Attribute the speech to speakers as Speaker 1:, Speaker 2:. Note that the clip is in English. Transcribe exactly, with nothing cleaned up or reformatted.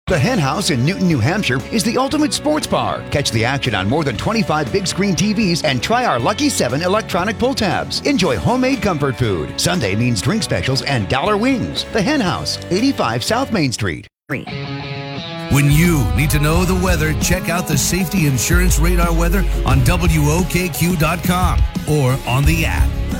Speaker 1: The Hen House in Newton, New Hampshire is the ultimate sports bar. Catch the action on more than twenty-five big screen T Vs and try our Lucky seven electronic pull tabs. Enjoy homemade comfort food. Sunday means drink specials and dollar wings. The Hen House, eighty-five South Main Street.
Speaker 2: When you need to know the weather, check out the Safety Insurance Radar weather on W O K Q dot com or on the app.